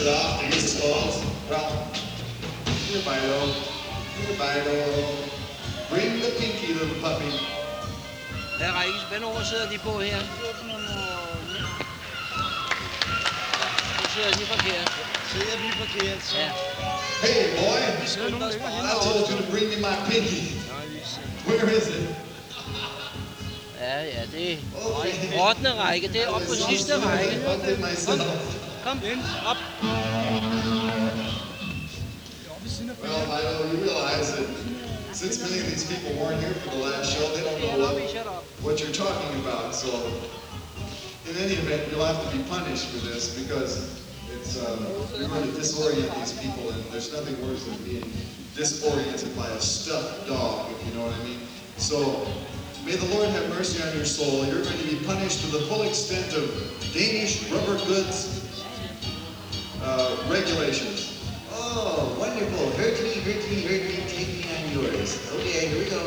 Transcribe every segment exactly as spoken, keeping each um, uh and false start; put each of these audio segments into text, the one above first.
it off to his calls. Well, here, Bido. Here, Bido. Bring the pinky, little puppy. Her række spændord sidder de på her. Nu sidder de forkert. Sidder vi forkert, så? Ja. Hey, boy. I told you to bring me my pinky. Where is it? Ja, ja, det er Okay. ottende række. Det er op på sidste række. I'll get myself. Kom, op. Well, Bido, you realize that since many of these people weren't here for the last show, they don't know what, what you're talking about. So, in any event, you'll have to be punished for this because it's uh, you're going to disorient these people, and there's nothing worse than being disoriented by a stuffed dog, if you know what I mean. So, may the Lord have mercy on your soul. You're going to be punished to the full extent of Danish rubber goods uh, regulations. Oh, wonderful. Hurt me, hurt me, hurt me, take me on yours. Okay, here we go.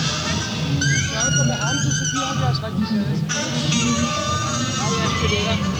Ja, jeg spiller.